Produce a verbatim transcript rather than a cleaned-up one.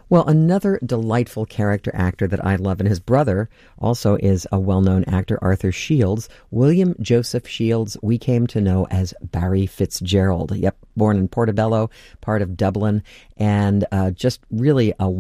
Well, another delightful character actor that I love, and his brother also is a well-known actor, Arthur Shields. William Joseph Shields, we came to know as Barry Fitzgerald. Yep, born in Portobello, part of Dublin, and uh, just really a